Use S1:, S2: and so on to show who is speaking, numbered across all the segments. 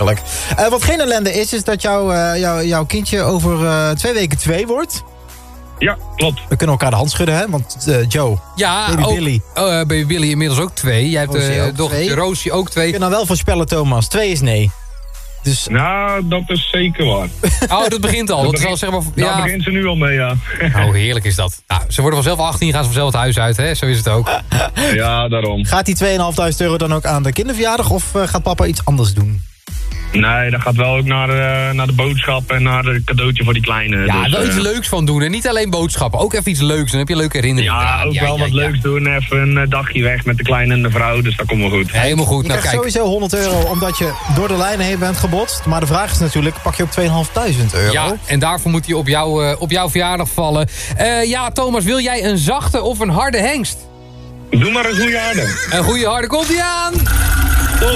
S1: makkelijk. Wat geen ellende is dat jouw kindje over 2 weken 2 wordt.
S2: Ja, klopt.
S1: We kunnen elkaar de hand schudden, hè? Want Joe,
S3: Ja,
S1: baby Billy.
S3: Baby Billy inmiddels ook 2. Jij hebt dochtertje Roosje ook 2.
S1: Ik kan nou wel voorspellen, Thomas. 2 is nee. Dus...
S2: Nou, dat is zeker waar.
S3: Oh, dat begint al. Dat is al, zeg maar,
S2: Daar begint ze nu al mee, ja.
S3: Oh, heerlijk is dat. Nou, ze worden vanzelf 18, gaan ze vanzelf het huis uit, hè? Zo is het ook.
S2: Ja, daarom.
S1: Gaat die €2.500 dan ook aan de kinderverjaardag of gaat papa iets anders doen?
S2: Nee, dat gaat wel ook naar de boodschap en naar het cadeautje voor die kleine.
S3: Ja,
S2: dus,
S3: wel iets leuks van doen. En niet alleen boodschappen. Ook even iets leuks. Dan heb je leuke herinneringen.
S2: Ja, ook wel wat leuks doen. Even een dagje weg met de kleine en de vrouw. Dus dat komt wel goed.
S3: Helemaal goed.
S1: Je
S3: Nou,
S1: krijgt
S3: kijk.
S1: sowieso €100 omdat je door de lijnen heen bent gebotst. Maar de vraag is natuurlijk, pak je ook €2.500?
S3: Ja, en daarvoor moet hij op jouw verjaardag vallen. Ja, Thomas, wil jij een zachte of een harde hengst?
S2: Doe maar een goede harde.
S3: Een goede harde, komt hij aan!
S2: Top.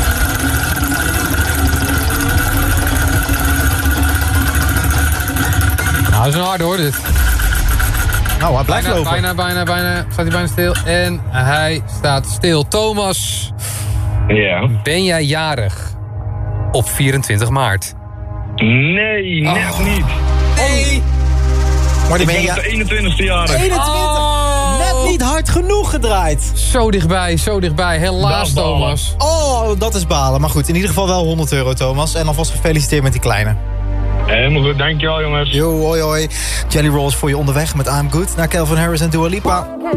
S3: Nou, dat is een harde hoor, dit.
S1: Nou, hij blijft lopen.
S3: Bijna. Staat hij bijna stil? En hij staat stil. Thomas,
S2: Ja.
S3: ben jij jarig op 24 maart?
S2: Nee, net niet.
S3: Nee!
S1: Maar die
S2: Ik
S1: ben
S2: ben
S1: je
S2: op de 21ste jarig.
S1: 21.
S3: Oh.
S1: Net niet hard genoeg gedraaid.
S3: Zo dichtbij. Helaas,
S2: Dat balen.
S3: Thomas.
S1: Oh, dat is balen. Maar goed, in ieder geval wel €100, Thomas. En alvast gefeliciteerd met die kleine.
S2: Helemaal goed, dankjewel jongens.
S1: Yo, hoi hoi. Jelly Rolls voor je onderweg met I'm Good. Naar Calvin Harris en Dua Lipa.